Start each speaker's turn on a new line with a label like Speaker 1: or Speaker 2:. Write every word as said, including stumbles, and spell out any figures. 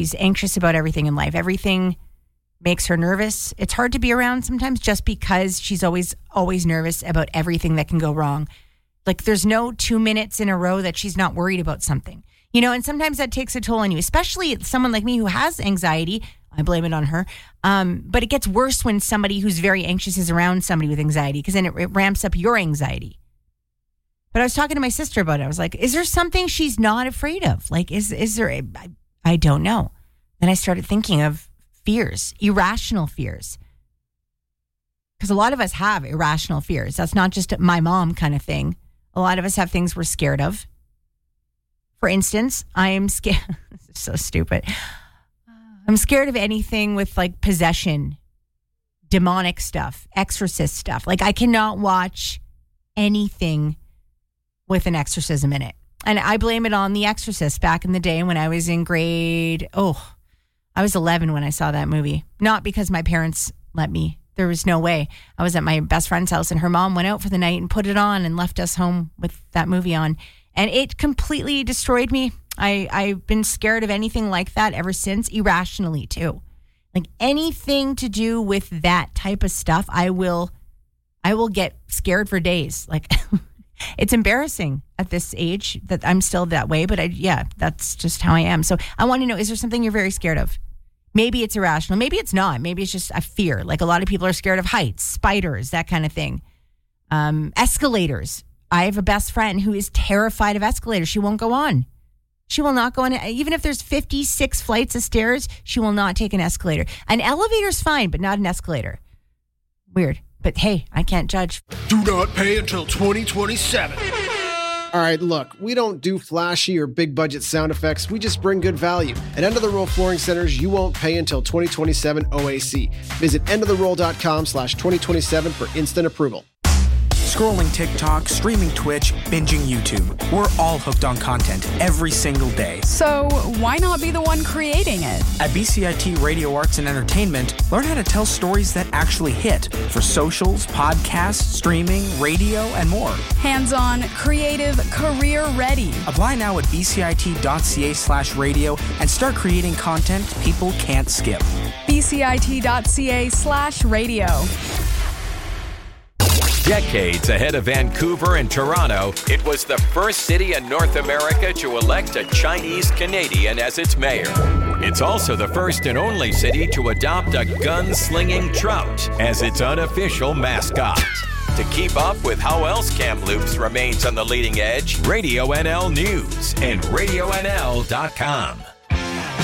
Speaker 1: She's anxious about everything in life. Everything makes her nervous. It's hard to be around sometimes just because she's always, always nervous about everything that can go wrong. Like there's no two minutes in a row that she's not worried about something, you know, and sometimes that takes a toll on you, especially someone like me who has anxiety. I blame it on her. Um, but it gets worse when somebody who's very anxious is around somebody with anxiety, because then it, it ramps up your anxiety. But I was talking to my sister about it. I was like, is there something she's not afraid of? Like, is, is there, a, I, I don't know. Then I started thinking of fears, irrational fears. Because a lot of us have irrational fears. That's not just my mom kind of thing. A lot of us have things we're scared of. For instance, I am scared. This is so stupid. I'm scared of anything with like possession, demonic stuff, exorcist stuff. Like I cannot watch anything with an exorcism in it. And I blame it on The Exorcist back in the day when I was in grade, oh, I was eleven when I saw that movie. Not because my parents let me. There was no way. I was at my best friend's house and her mom went out for the night and put it on and left us home with that movie on. And it completely destroyed me. I, I've been scared of anything like that ever since, irrationally too. Like anything to do with that type of stuff, I will, I will get scared for days. Like it's embarrassing at this age that I'm still that way, but I, yeah, that's just how I am. So I want to know, is there something you're very scared of? Maybe it's irrational. Maybe it's not. Maybe it's just a fear. Like a lot of people are scared of heights, spiders, that kind of thing. Um, escalators. I have a best friend who is terrified of escalators. She won't go on. She will not go on. Even if there's fifty-six flights of stairs, she will not take an escalator. An elevator's fine, but not an escalator. Weird. But hey, I can't judge.
Speaker 2: Do not pay until twenty twenty-seven.
Speaker 3: All right, look, we don't do flashy or big budget sound effects. We just bring good value. At End of the Roll Flooring Centers, you won't pay until twenty twenty-seven O A C. Visit end of the roll dot com slash twenty twenty-seven for instant approval.
Speaker 4: Scrolling TikTok, streaming Twitch, binging YouTube. We're all hooked on content every single day.
Speaker 5: So why not be the one creating it?
Speaker 4: At B C I T Radio Arts and Entertainment, learn how to tell stories that actually hit for socials, podcasts, streaming, radio, and more.
Speaker 5: Hands-on, creative, career-ready.
Speaker 4: Apply now at bcit.ca slash radio and start creating content people can't skip.
Speaker 5: bcit.ca slash radio.
Speaker 6: Decades ahead of Vancouver and Toronto, it was the first city in North America to elect a Chinese Canadian as its mayor. It's also the first and only city to adopt a gun-slinging trout as its unofficial mascot. To keep up with how else Kamloops remains on the leading edge, Radio N L News and radio n l dot com.